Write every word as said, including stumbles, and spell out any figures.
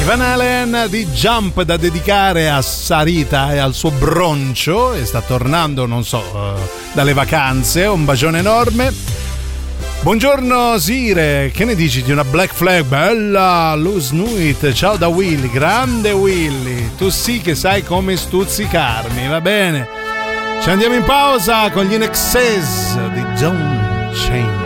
Van Halen di Jump, da dedicare a Sarita e al suo broncio, e sta tornando, non so, uh, dalle vacanze. Un bacione enorme. Buongiorno Sire, che ne dici di una Black Flag? Bella, Loose Nuit, ciao da Willy, grande Willy, tu sì che sai come stuzzicarmi, va bene. Ci andiamo in pausa con gli In Excess di John Chain.